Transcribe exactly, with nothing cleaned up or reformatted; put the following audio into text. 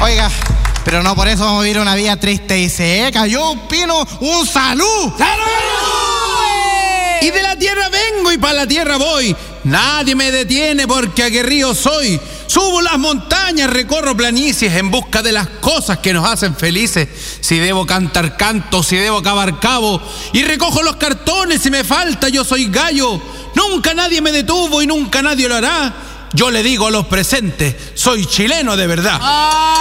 Oiga, pero no por eso vamos a vivir una vida triste y seca. Yo opino un salud. ¡Salud! Y de la tierra vengo y para la tierra voy. Nadie me detiene porque aguerrido soy. Subo las montañas, recorro planicies en busca de las cosas que nos hacen felices. Si debo cantar canto, si debo cavar cabo, y recojo los cartones si me falta, yo soy gallo. Nunca nadie me detuvo y nunca nadie lo hará. Yo le digo a los presentes, soy chileno de verdad.